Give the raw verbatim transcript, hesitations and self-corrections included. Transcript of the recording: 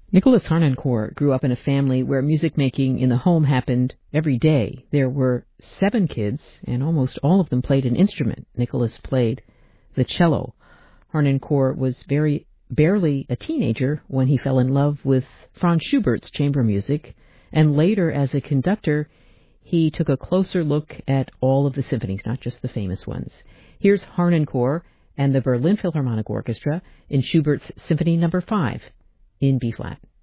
Nicholas Harnoncourt grew up in a family where music making in the home happened every day. There were seven kids, and almost all of them played an instrument. Nicholas played the cello. Harnoncourt was very barely a teenager when he fell in love with Franz Schubert's chamber music, and later as a conductor, he took a closer look at all of the symphonies, not just the famous ones. Here's Harnoncourt and the Berlin Philharmonic Orchestra in Schubert's Symphony Number five in B-flat.